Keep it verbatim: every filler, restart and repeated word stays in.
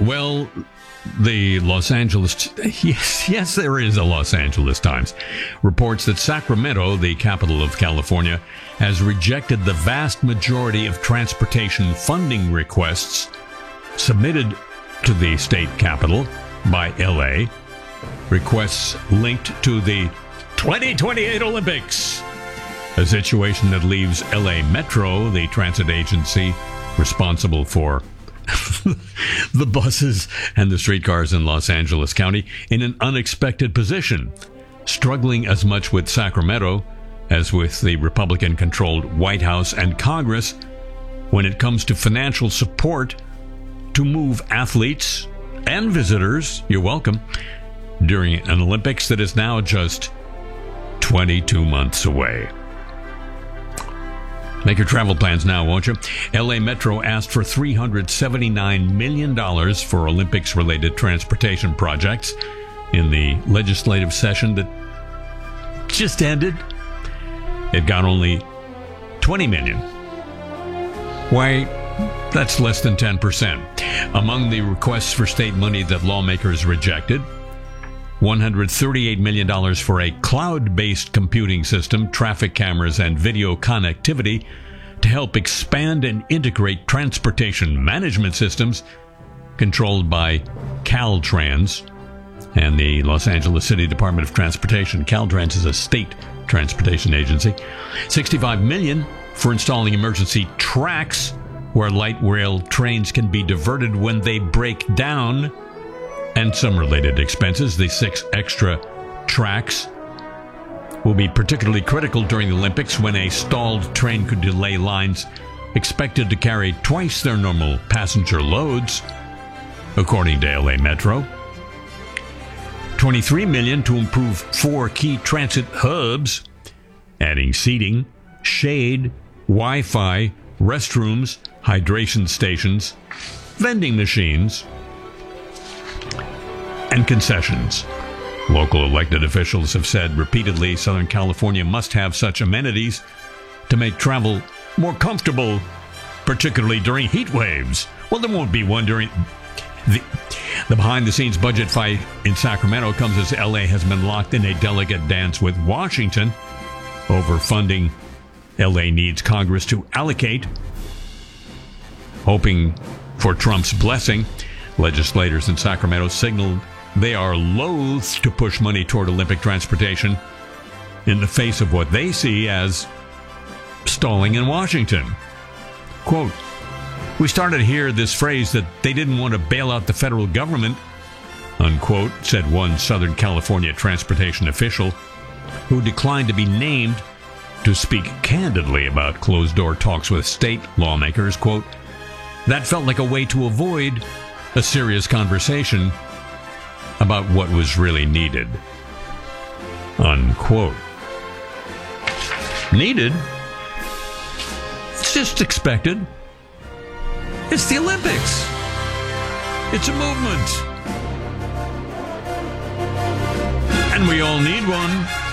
Well, the Los Angeles, yes, yes, there is a Los Angeles Times, reports that Sacramento, the capital of California, has rejected the vast majority of transportation funding requests submitted to the state capital by L A, requests linked to the twenty twenty-eight Olympics, a situation that leaves L A Metro, the transit agency responsible for the buses and the streetcars in Los Angeles County, in an unexpected position, struggling as much with Sacramento as with the Republican-controlled White House and Congress when it comes to financial support to move athletes and visitors, you're welcome, during an Olympics that is now just twenty-two months away. Make your travel plans now, won't you? L A Metro asked for three hundred seventy-nine million dollars for Olympics-related transportation projects in the legislative session that just ended. It got only twenty million dollars. Why, that's less than ten percent. Among the requests for state money that lawmakers rejected, one hundred thirty-eight million dollars for a cloud-based computing system, traffic cameras, and video connectivity to help expand and integrate transportation management systems controlled by Caltrans and the Los Angeles City Department of Transportation. Caltrans is a state transportation agency. sixty-five million dollars for installing emergency tracks where light rail trains can be diverted when they break down, and some related expenses. The six extra tracks will be particularly critical during the Olympics when a stalled train could delay lines expected to carry twice their normal passenger loads, according to L A Metro. twenty-three million dollars to improve four key transit hubs, adding seating, shade, Wi-Fi, restrooms, hydration stations, vending machines, and concessions. Local elected officials have said repeatedly Southern California must have such amenities to make travel more comfortable, particularly during heat waves. Well, there won't be one during... The, the behind-the-scenes budget fight in Sacramento comes as L A has been locked in a delegate dance with Washington over funding L A needs Congress to allocate. Hoping for Trump's blessing, legislators in Sacramento signaled they are loath to push money toward Olympic transportation in the face of what they see as stalling in Washington. Quote, "We started to hear this phrase that they didn't want to bail out the federal government," unquote, said one Southern California transportation official who declined to be named to speak candidly about closed-door talks with state lawmakers. Quote, "That felt like a way to avoid a serious conversation about what was really needed," unquote. Needed? It's just expected. It's the Olympics. It's a movement. And we all need one.